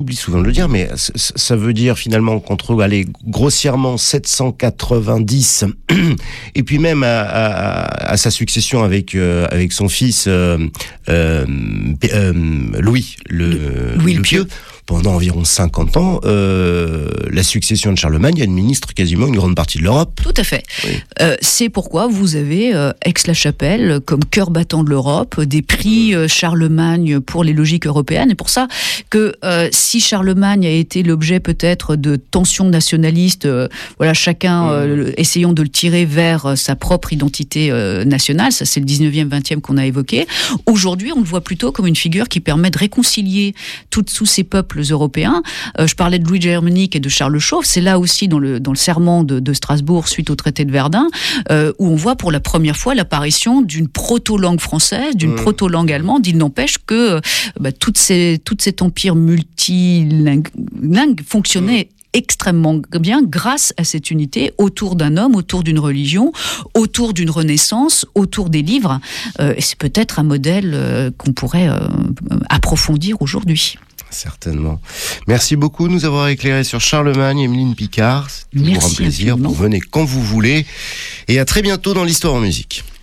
oublie souvent de le dire, mais ça veut dire finalement qu'entre, allez, grossièrement 790, et puis même à sa succession avec son fils Louis le Pieux, pendant environ 50 ans, la succession de Charlemagne, il y a une ministre quasiment une grande partie de l'Europe. Tout à fait. Oui. C'est pourquoi vous avez Aix-la-Chapelle comme cœur battant de l'Europe, des prix Charlemagne pour les logiques européennes. Et pour ça que si Charlemagne a été l'objet peut-être de tensions nationalistes, chacun essayant de le tirer vers sa propre identité nationale, ça c'est le 19e, 20e qu'on a évoqué. Aujourd'hui, on le voit plutôt comme une figure qui permet de réconcilier tous ces peuples européens. Je parlais de Louis Germanique et de Charles Chauve. C'est là aussi dans le serment de Strasbourg suite au traité de Verdun où on voit pour la première fois l'apparition d'une proto-langue française, d'une proto-langue allemande. Il n'empêche que tout cet empire multilingue fonctionnait extrêmement bien grâce à cette unité autour d'un homme, autour d'une religion, autour d'une renaissance, autour des livres. Et c'est peut-être un modèle qu'on pourrait approfondir aujourd'hui. Certainement. Merci beaucoup de nous avoir éclairé sur Charlemagne, Emeline Picard. C'est toujours un plaisir. Vous venez quand vous voulez. Et à très bientôt dans l'Histoire en musique.